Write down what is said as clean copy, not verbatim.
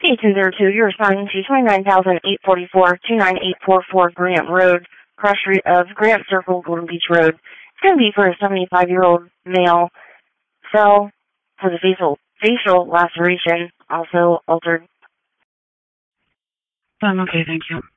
1802, you're responding to 29,844-29844 Grant Road, cross street of Grant Circle, Golden Beach Road. It's going to be for a 75-year-old male. Cell for the facial laceration, also altered. Okay, thank you.